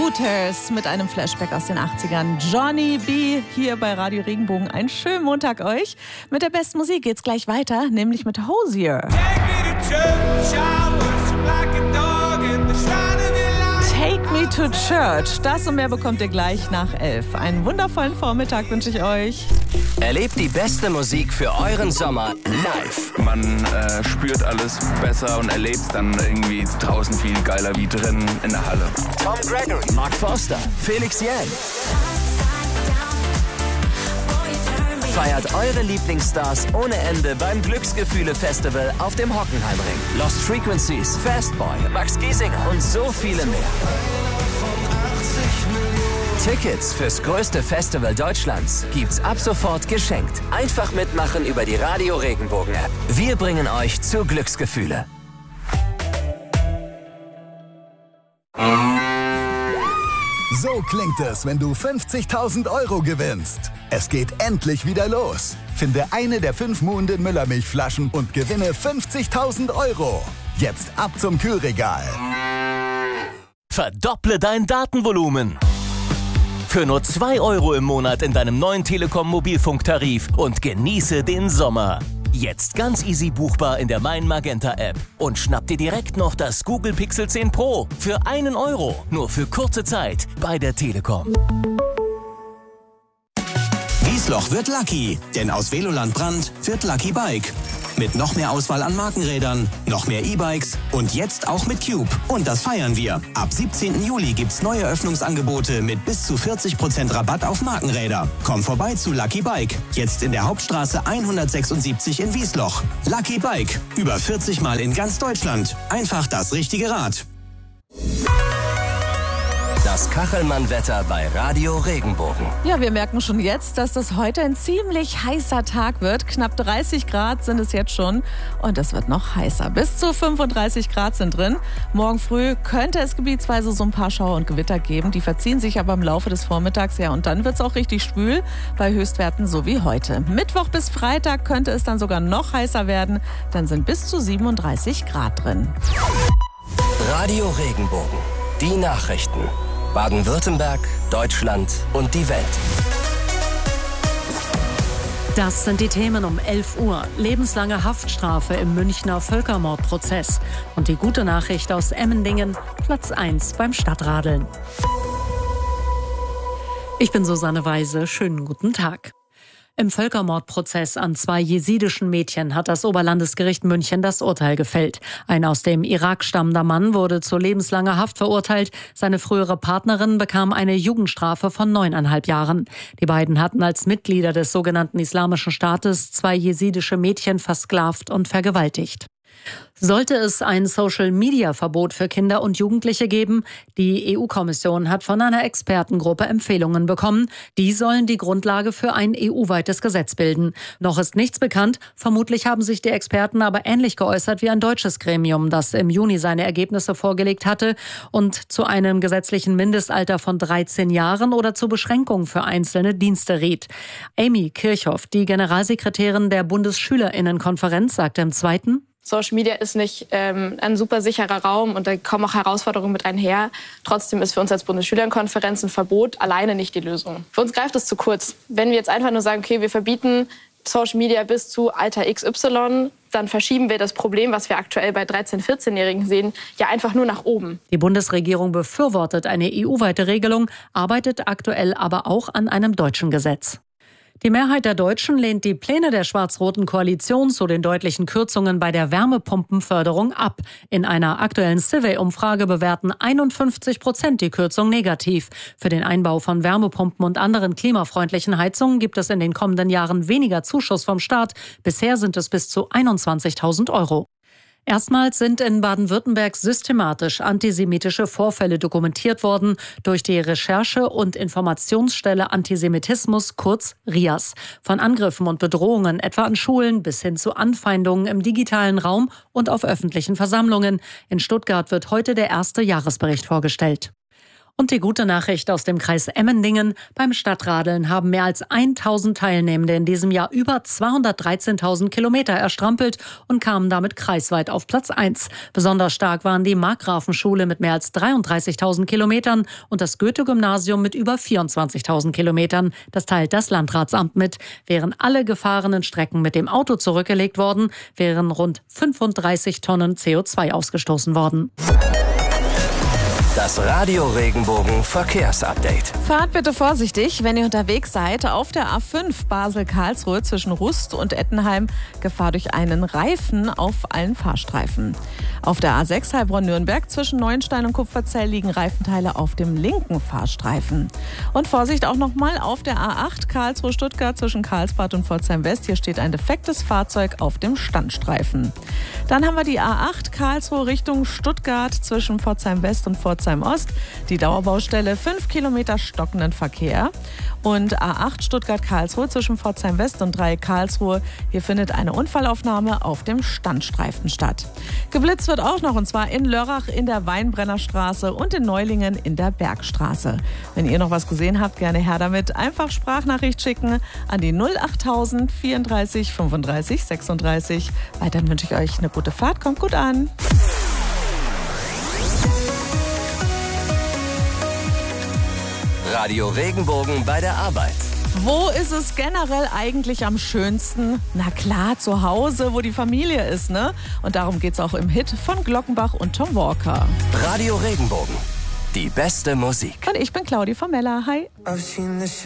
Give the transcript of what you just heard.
Scooters mit einem Flashback aus den 80ern. Johnny B. hier bei Radio Regenbogen. Einen schönen Montag euch. Mit der besten Musik geht's gleich weiter, nämlich mit Hozier. Take Me to Church. Das und mehr bekommt ihr gleich nach 11. Einen wundervollen Vormittag wünsche ich euch. Erlebt die beste Musik für euren Sommer live. Man spürt alles besser und erlebt es dann irgendwie draußen viel geiler wie drin in der Halle. Tom Gregory, Mark Forster, Felix Jähn. Feiert eure Lieblingsstars ohne Ende beim Glücksgefühle-Festival auf dem Hockenheimring. Lost Frequencies, Fastboy, Max Giesinger und so viele mehr. Tickets fürs größte Festival Deutschlands gibt's ab sofort geschenkt. Einfach mitmachen über die Radio Regenbogen App. Wir bringen euch zu Glücksgefühle. So klingt es, wenn du 50.000 € gewinnst. Es geht endlich wieder los. Finde eine der 5 Muhnden Müllermilchflaschen und gewinne 50.000 €. Jetzt ab zum Kühlregal. Verdopple dein Datenvolumen. Für nur 2 € im Monat in deinem neuen Telekom-Mobilfunktarif und genieße den Sommer. Jetzt ganz easy buchbar in der Mein Magenta App. Und schnapp dir direkt noch das Google Pixel 10 Pro für 1 €. Nur für kurze Zeit bei der Telekom. Wiesloch wird Lucky, denn aus Veloland Brand wird Lucky Bike. Mit noch mehr Auswahl an Markenrädern, noch mehr E-Bikes und jetzt auch mit Cube. Und das feiern wir. Ab 17. Juli gibt's neue Öffnungsangebote mit bis zu 40% Rabatt auf Markenräder. Komm vorbei zu Lucky Bike. Jetzt in der Hauptstraße 176 in Wiesloch. Lucky Bike. Über 40 Mal in ganz Deutschland. Einfach das richtige Rad. Das Kachelmann-Wetter bei Radio Regenbogen. Ja, wir merken schon jetzt, dass das heute ein ziemlich heißer Tag wird. Knapp 30 Grad sind es jetzt schon und es wird noch heißer. Bis zu 35 Grad sind drin. Morgen früh könnte es gebietsweise so ein paar Schauer und Gewitter geben. Die verziehen sich aber im Laufe des Vormittags. Ja, und dann wird es auch richtig schwül bei Höchstwerten so wie heute. Mittwoch bis Freitag könnte es dann sogar noch heißer werden. Dann sind bis zu 37 Grad drin. Radio Regenbogen. Die Nachrichten. Baden-Württemberg, Deutschland und die Welt. Das sind die Themen um 11 Uhr. Lebenslange Haftstrafe im Münchner Völkermordprozess. Und die gute Nachricht aus Emmendingen, Platz 1 beim Stadtradeln. Ich bin Susanne Weise, schönen guten Tag. Im Völkermordprozess an 2 jesidischen Mädchen hat das Oberlandesgericht München das Urteil gefällt. Ein aus dem Irak stammender Mann wurde zu lebenslanger Haft verurteilt. Seine frühere Partnerin bekam eine Jugendstrafe von 9,5 Jahren. Die beiden hatten als Mitglieder des sogenannten Islamischen Staates 2 jesidische Mädchen versklavt und vergewaltigt. Sollte es ein Social-Media-Verbot für Kinder und Jugendliche geben? Die EU-Kommission hat von einer Expertengruppe Empfehlungen bekommen. Die sollen die Grundlage für ein EU-weites Gesetz bilden. Noch ist nichts bekannt. Vermutlich haben sich die Experten aber ähnlich geäußert wie ein deutsches Gremium, das im Juni seine Ergebnisse vorgelegt hatte und zu einem gesetzlichen Mindestalter von 13 Jahren oder zur Beschränkung für einzelne Dienste riet. Amy Kirchhoff, die Generalsekretärin der Bundesschülerinnenkonferenz, sagte im Zweiten: Social Media ist nicht ein super sicherer Raum und da kommen auch Herausforderungen mit einher. Trotzdem ist für uns als Bundesschülerinnenkonferenz ein Verbot alleine nicht die Lösung. Für uns greift es zu kurz. Wenn wir jetzt einfach nur sagen, okay, wir verbieten Social Media bis zu Alter XY, dann verschieben wir das Problem, was wir aktuell bei 13-, 14-Jährigen sehen, ja einfach nur nach oben. Die Bundesregierung befürwortet eine EU-weite Regelung, arbeitet aktuell aber auch an einem deutschen Gesetz. Die Mehrheit der Deutschen lehnt die Pläne der schwarz-roten Koalition zu den deutlichen Kürzungen bei der Wärmepumpenförderung ab. In einer aktuellen Survey-Umfrage bewerten 51% die Kürzung negativ. Für den Einbau von Wärmepumpen und anderen klimafreundlichen Heizungen gibt es in den kommenden Jahren weniger Zuschuss vom Staat. Bisher sind es bis zu 21.000 €. Erstmals sind in Baden-Württemberg systematisch antisemitische Vorfälle dokumentiert worden durch die Recherche- und Informationsstelle Antisemitismus, kurz RIAS. Von Angriffen und Bedrohungen etwa an Schulen bis hin zu Anfeindungen im digitalen Raum und auf öffentlichen Versammlungen. In Stuttgart wird heute der erste Jahresbericht vorgestellt. Und die gute Nachricht aus dem Kreis Emmendingen: Beim Stadtradeln haben mehr als 1000 Teilnehmende in diesem Jahr über 213.000 Kilometer erstrampelt und kamen damit kreisweit auf Platz 1. Besonders stark waren die Markgrafenschule mit mehr als 33.000 Kilometern und das Goethe-Gymnasium mit über 24.000 Kilometern. Das teilt das Landratsamt mit. Wären alle gefahrenen Strecken mit dem Auto zurückgelegt worden, wären rund 35 Tonnen CO2 ausgestoßen worden. Das Radio Regenbogen Verkehrsupdate. Fahrt bitte vorsichtig, wenn ihr unterwegs seid. Auf der A5 Basel-Karlsruhe zwischen Rust und Ettenheim Gefahr durch einen Reifen auf allen Fahrstreifen. Auf der A6 Heilbronn-Nürnberg zwischen Neuenstein und Kupferzell liegen Reifenteile auf dem linken Fahrstreifen. Und Vorsicht auch nochmal auf der A8 Karlsruhe-Stuttgart zwischen Karlsbad und Pforzheim-West. Hier steht ein defektes Fahrzeug auf dem Standstreifen. Dann haben wir die A8 Karlsruhe Richtung Stuttgart zwischen Pforzheim-West und Pforzheim-Ost. Die Dauerbaustelle 5 Kilometer stockenden Verkehr. Und A8 Stuttgart-Karlsruhe zwischen Pforzheim-West und Dreieck Karlsruhe. Hier findet eine Unfallaufnahme auf dem Standstreifen statt. Geblitzt wird auch noch, und zwar in Lörrach in der Weinbrennerstraße und in Neulingen in der Bergstraße. Wenn ihr noch was gesehen habt, gerne her damit. Einfach Sprachnachricht schicken an die 08000 34 35 36. Weiterhin wünsche ich euch eine gute Fahrt. Kommt gut an. Radio Regenbogen bei der Arbeit. Wo ist es generell eigentlich am schönsten? Na klar, zu Hause, wo die Familie ist, ne? Und darum geht's auch im Hit von Glockenbach und Tom Walker. Radio Regenbogen. Die beste Musik. Und ich bin Claudi Formella. Hi.